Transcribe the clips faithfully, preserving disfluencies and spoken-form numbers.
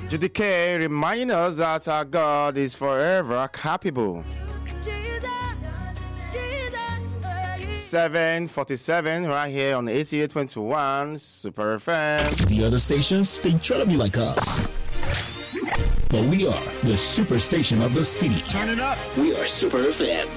Judy K reminding us that our God is forever capable. seven forty-seven right here on eighty-eight point one Super F M. The other stations, they try to be like us. But we are the super station of the city. Turn it up. We are Super F M.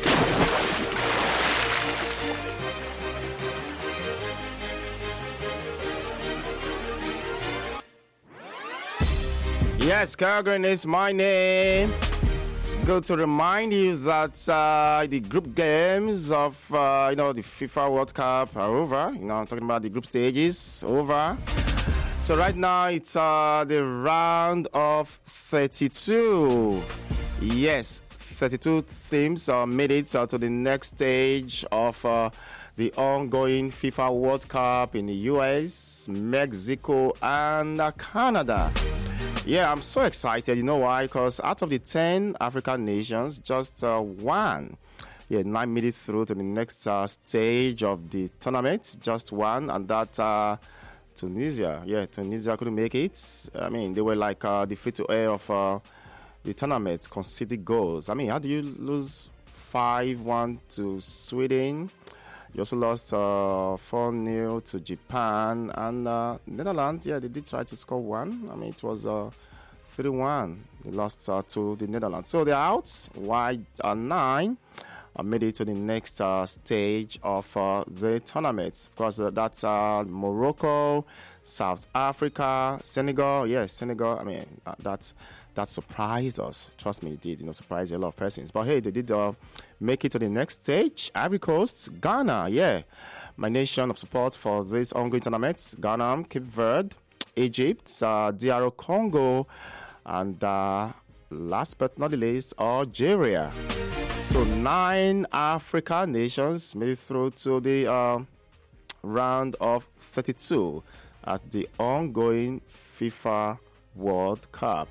Yes, Calgary is my name. Good to remind you that uh, the group games of uh, you know the FIFA World Cup are over. You know, I'm talking about the group stages over. So right now it's uh, the round of thirty-two. Yes, thirty-two teams uh, made it uh, to the next stage of uh, the ongoing FIFA World Cup in the U S, Mexico, and uh, Canada. Yeah, I'm so excited. You know why? Because out of the ten African nations, just uh, one, yeah, nine made it through to the next uh, stage of the tournament. Just one, and that uh, Tunisia. Yeah, Tunisia couldn't make it. I mean, they were like uh, the free-to-air of uh, the tournament, conceded goals. I mean, how do you lose five one to Sweden? You also lost uh, four nil to Japan. And uh, Netherlands, yeah, they did try to score one. I mean, it was uh, three one. They lost uh, to the Netherlands. So they're out. Why uh, nine uh, made it to the next uh, stage of uh, the tournament. Of course, uh, that's uh, Morocco, South Africa, Senegal. Yes, Senegal. I mean, uh, that's... That surprised us. Trust me, it did. You know, surprised a lot of persons. But hey, they did uh, make it to the next stage. Ivory Coast, Ghana, yeah. My nation of support for this ongoing tournament. Ghana, Cape Verde, Egypt, uh, D R Congo, and uh, last but not least, Algeria. So nine African nations made it through to the uh, round of thirty-two at the ongoing FIFA World Cup.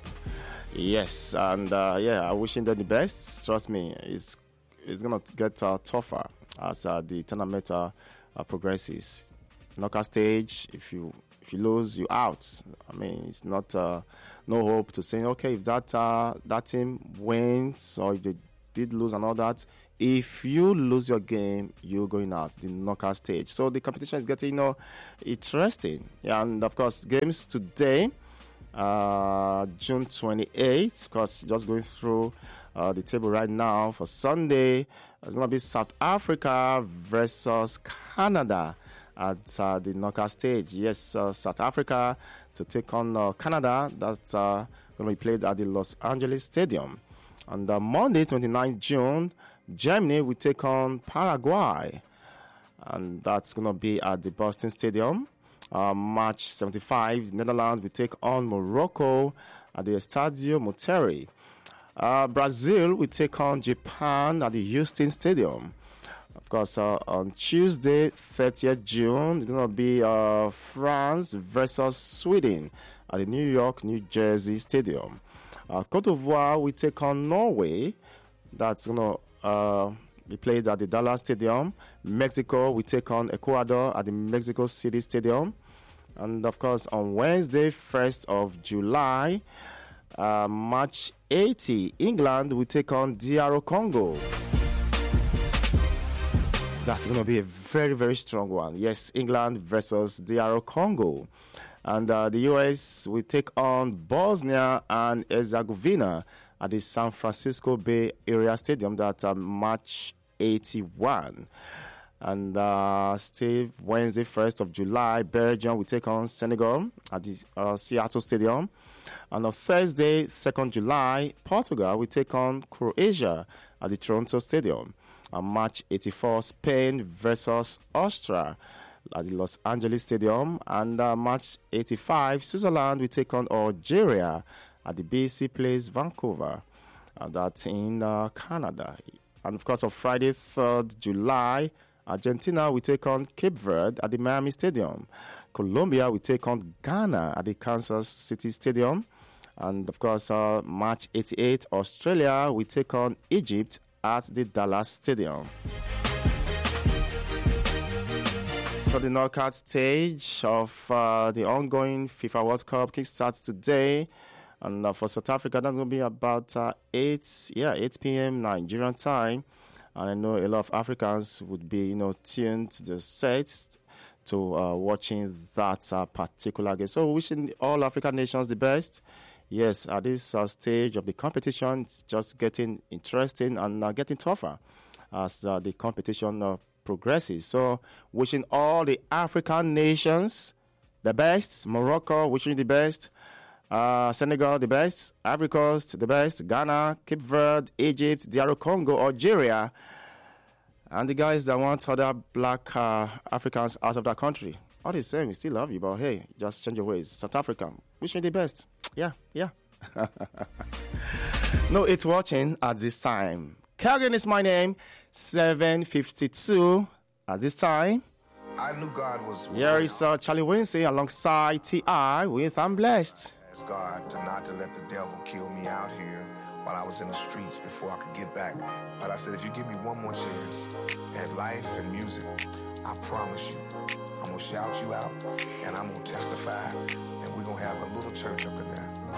Yes, and uh, yeah, I wish them the best. Trust me, it's it's gonna get uh, tougher as uh, the tournament uh, uh, progresses. Knockout stage, if you if you lose, you out. I mean, it's not uh, no hope to say okay if that uh, that team wins or if they did lose and all that. If you lose your game, you're going out the knockout stage. So the competition is getting you know interesting. Yeah, and of course, games today. Uh, June twenty-eighth, because just going through uh, the table right now for Sunday, it's going to be South Africa versus Canada at uh, the knockout stage. Yes, uh, South Africa to take on uh, Canada. That's uh, going to be played at the Los Angeles Stadium. On the Monday, twenty-ninth June, Germany will take on Paraguay, and that's going to be at the Boston Stadium. Uh, March seventy-five, Netherlands will take on Morocco at the Estadio Monterrey. Uh, Brazil will take on Japan at the Houston Stadium. Of course, uh, on Tuesday, thirtieth June, it's going to be uh, France versus Sweden at the New York, New Jersey Stadium. Uh, Cote d'Ivoire will take on Norway. That's going to uh, be played at the Dallas Stadium. Mexico will take on Ecuador at the Mexico City Stadium. And of course, on Wednesday, first of July, uh, March eightieth, England will take on D R Congo. That's going to be a very, very strong one. Yes, England versus D R Congo. And uh, the U S will take on Bosnia and Herzegovina at the San Francisco Bay Area Stadium. That's uh, March eighty-one. And uh, still Wednesday, first of July, Belgium will take on Senegal at the uh, Seattle Stadium. And on Thursday, second of July, Portugal will take on Croatia at the Toronto Stadium. On March eighty-four, Spain versus Austria at the Los Angeles Stadium. And uh, March eighty-five, Switzerland will take on Algeria at the B C Place, Vancouver. And that's in uh, Canada. And of course, on Friday, third of July, Argentina will take on Cape Verde at the Miami Stadium. Colombia will take on Ghana at the Kansas City Stadium. And of course, uh, March eighty-eight, Australia will take on Egypt at the Dallas Stadium. So the knockout stage of uh, the ongoing FIFA World Cup kickstarts today. And uh, for South Africa, that's going to be about uh, eight, yeah, eight p.m. Nigerian time. And I know a lot of Africans would be, you know, tuned to the sets to uh, watching that uh, particular game. So wishing all African nations the best. Yes, at this uh, stage of the competition, it's just getting interesting and uh, getting tougher as uh, the competition uh, progresses. So wishing all the African nations the best. Morocco, wishing you the best. Uh, Senegal, the best. Ivory Coast, the best. Ghana, Cape Verde, Egypt, D R Congo, Algeria. And the guys that want other black uh, Africans out of that country. All the same, we still love you, but hey, just change your ways. South Africa, wishing you the best. Yeah, yeah. No, it's watching at this time. Calgary is my name, seven fifty-two at this time. I knew God was... Here is uh, Charlie Winsey alongside T I with I'm Blessed. Ask God to not to let the devil kill me out here while I was in the streets before I could get back. But I said, if you give me one more chance at life and music, I promise you, I'm going to shout you out and I'm going to testify and we're going to have a little church up in there.